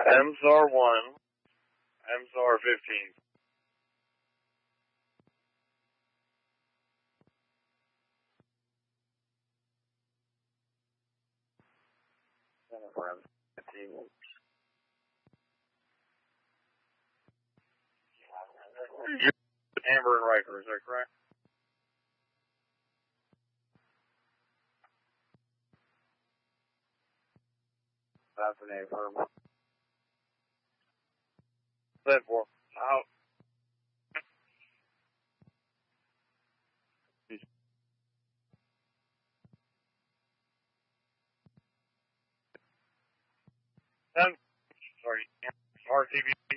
MSAR 1, MSAR 15. Amber and Riker, is that correct? That's an A firm. 10-4. Out. Sorry, RTV.